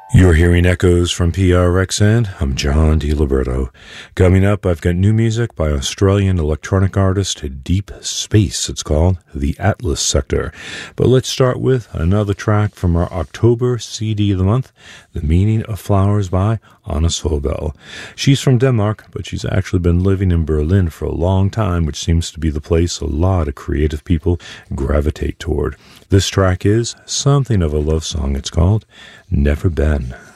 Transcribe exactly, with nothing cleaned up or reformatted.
You're hearing echoes from P R X N. I'm John DiLiberto. Coming up, I've got new music by Australian electronic artist Deep Space. It's called The Atlas Sector. But let's start with another track from our October C D of the month, The Meaning of Flowers by Anna Sobel. She's from Denmark, but she's actually been living in Berlin for a long time, which seems to be the place a lot of creative people gravitate toward. This track is something of a love song. It's called Never Been.